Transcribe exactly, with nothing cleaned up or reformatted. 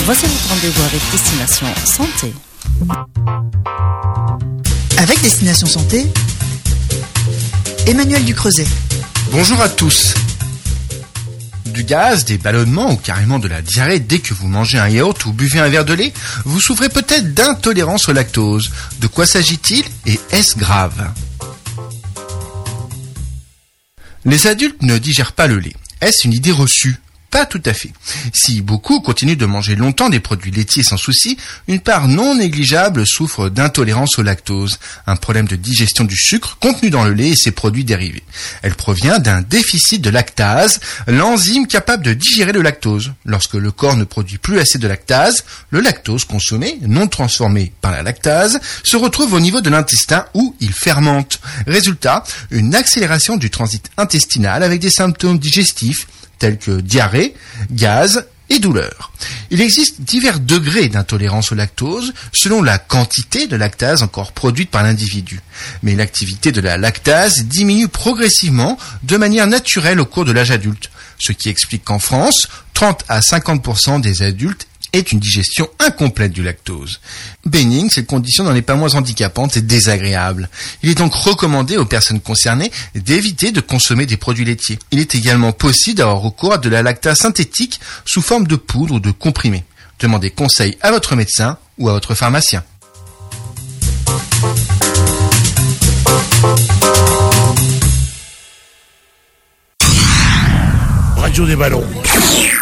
Voici votre rendez-vous avec Destination Santé. Avec Destination Santé, Emmanuel Ducreuset. Bonjour à tous. Du gaz, des ballonnements ou carrément de la diarrhée dès que vous mangez un yaourt ou buvez un verre de lait, vous souffrez peut-être d'intolérance au lactose. De quoi s'agit-il et est-ce grave ? Les adultes ne digèrent pas le lait. Est-ce une idée reçue ? Pas tout à fait. Si beaucoup continuent de manger longtemps des produits laitiers sans souci, une part non négligeable souffre d'intolérance au lactose, un problème de digestion du sucre contenu dans le lait et ses produits dérivés. Elle provient d'un déficit de lactase, l'enzyme capable de digérer le lactose. Lorsque le corps ne produit plus assez de lactase, le lactose consommé, non transformé par la lactase, se retrouve au niveau de l'intestin où il fermente. Résultat, une accélération du transit intestinal avec des symptômes digestifs tels que diarrhée, gaz et douleur. Il existe divers degrés d'intolérance au lactose selon la quantité de lactase encore produite par l'individu. Mais l'activité de la lactase diminue progressivement de manière naturelle au cours de l'âge adulte, ce qui explique qu'en France, trente à cinquante pour cent des adultes est une digestion incomplète du lactose. Bénigne, cette condition n'en est pas moins handicapante et désagréable. Il est donc recommandé aux personnes concernées d'éviter de consommer des produits laitiers. Il est également possible d'avoir recours à de la lactase synthétique sous forme de poudre ou de comprimé. Demandez conseil à votre médecin ou à votre pharmacien. Radio des ballons.